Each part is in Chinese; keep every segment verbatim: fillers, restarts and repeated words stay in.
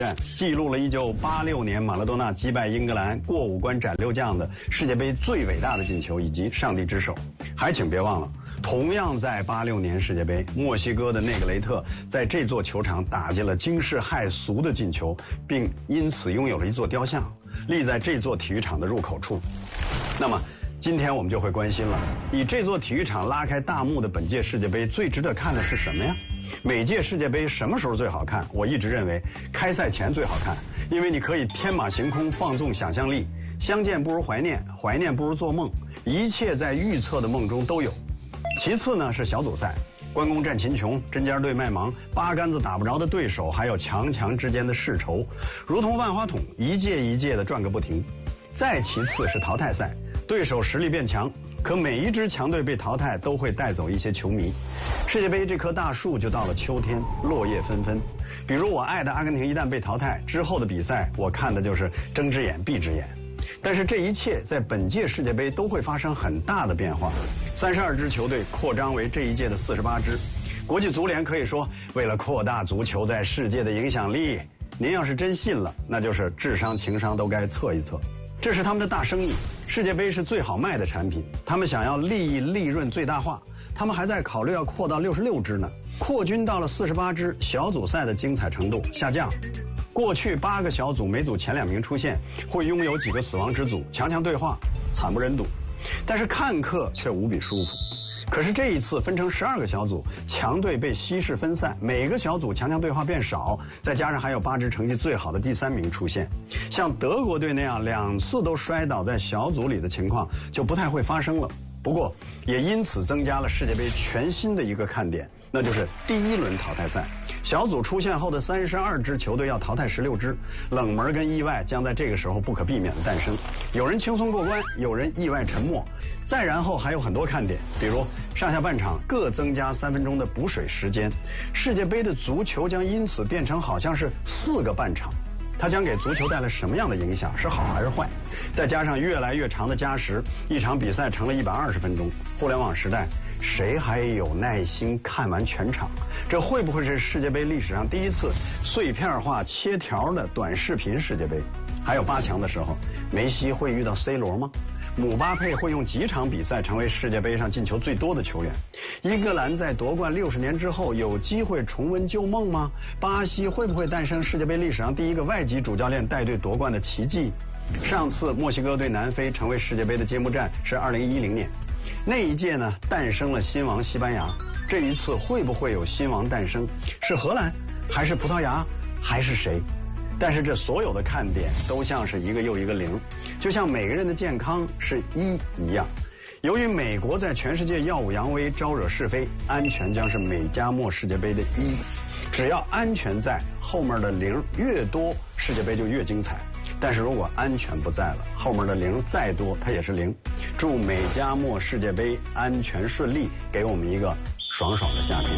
记录了一九八六年马拉多纳击败英格兰过五关斩六将的世界杯最伟大的进球以及上帝之手。还请别忘了，同样在八六年世界杯，墨西哥的内格雷特在这座球场打进了惊世骇俗的进球，并因此拥有了一座雕像，立在这座体育场的入口处。那么今天我们就会关心了，以这座体育场拉开大幕的本届世界杯最值得看的是什么呀？每届世界杯什么时候最好看？我一直认为开赛前最好看，因为你可以天马行空，放纵想象力，相见不如怀念，怀念不如做梦，一切在预测的梦中都有。其次呢是小组赛，关公战秦琼，针尖对麦芒，八竿子打不着的对手，还有强强之间的世仇，如同万花筒，一届一届的转个不停。再其次是淘汰赛，对手实力变强，可每一支强队被淘汰都会带走一些球迷。世界杯这棵大树就到了秋天，落叶纷纷。比如我爱的阿根廷一旦被淘汰之后的比赛，我看的就是睁只眼闭只眼。但是这一切在本届世界杯都会发生很大的变化，三十二支球队扩张为这一届的四十八支。国际足联可以说，为了扩大足球在世界的影响力，您要是真信了，那就是智商情商都该测一测。这是他们的大生意，世界杯是最好卖的产品，他们想要利益利润最大化，他们还在考虑要扩到六十六支呢。扩军到了四十八支，小组赛的精彩程度下降。过去八个小组每组前两名出现，会拥有几个死亡之组，强强对话，惨不忍睹。但是看客却无比舒服。可是这一次分成十二个小组，强队被稀释分散，每个小组强强对话变少，再加上还有八支成绩最好的第三名出现，像德国队那样两次都摔倒在小组里的情况就不太会发生了。不过也因此增加了世界杯全新的一个看点，那就是第一轮淘汰赛。小组出现后的三十二支球队要淘汰十六支，冷门跟意外将在这个时候不可避免的诞生。有人轻松过关，有人意外沉没。再然后还有很多看点，比如上下半场各增加三分钟的补水时间，世界杯的足球将因此变成好像是四个半场。它将给足球带来什么样的影响？是好还是坏？再加上越来越长的加时，一场比赛成了一百二十分钟。互联网时代，谁还有耐心看完全场？这会不会是世界杯历史上第一次碎片化切条的短视频世界杯？还有八强的时候，梅西会遇到 C 罗吗？姆巴佩会用几场比赛成为世界杯上进球最多的球员？英格兰在夺冠六十年之后有机会重温旧梦吗？巴西会不会诞生世界杯历史上第一个外籍主教练带队夺冠的奇迹？上次墨西哥对南非成为世界杯的揭幕战是二零一零年，那一届呢诞生了新王西班牙。这一次会不会有新王诞生？是荷兰还是葡萄牙还是谁？但是这所有的看点都像是一个又一个零，就像每个人的健康是一一样。由于美国在全世界耀武扬威，招惹是非，安全将是美加墨世界杯的一。只要安全在，后面的零越多，世界杯就越精彩。但是如果安全不在了，后面的零再多，它也是零。祝美加墨世界杯安全顺利，给我们一个爽爽的夏天。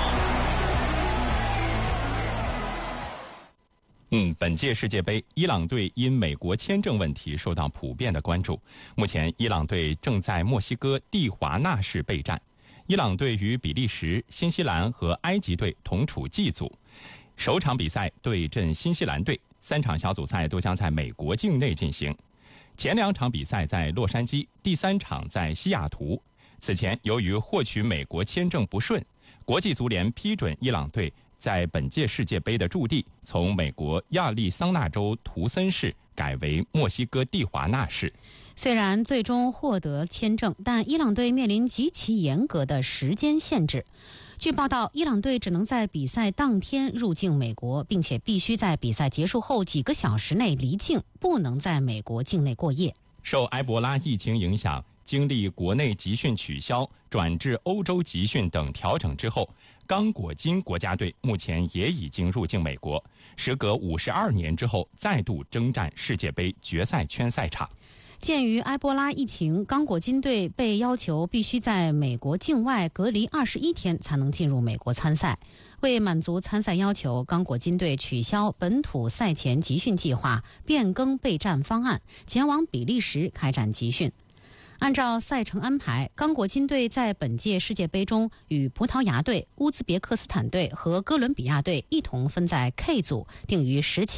嗯，本届世界杯，伊朗队因美国签证问题受到普遍的关注。目前，伊朗队正在墨西哥蒂华纳市备战。伊朗队与比利时、新西兰和埃及队同处 G 组，首场比赛对阵新西兰队，三场小组赛都将在美国境内进行。前两场比赛在洛杉矶，第三场在西雅图。此前，由于获取美国签证不顺，国际足联批准伊朗队在本届世界杯的驻地从美国亚利桑那州图森市改为墨西哥蒂华纳市。 虽然最终获得签证，但伊朗队面临极其严格的时间限制。据报道，伊朗队只能在比赛当天入境美国，并且必须在比赛结束后几个小时内离境，不能在美国境内过夜。 受埃博拉疫情影响，经历国内集训取消、转至欧洲集训等调整之后，刚果金国家队目前也已经入境美国，时隔五十二年之后再度征战世界杯决赛圈赛场。 鉴于埃博拉疫情，刚果金队被要求必须在美国境外隔离二十一天才能进入美国参赛。为满足参赛要求，刚果金队取消本土赛前集训计划，变更备战方案，前往比利时开展集训。按照赛程安排，刚果金队在本届世界杯中与葡萄牙队、乌兹别克斯坦队和哥伦比亚队一同分在 K 组，定于十七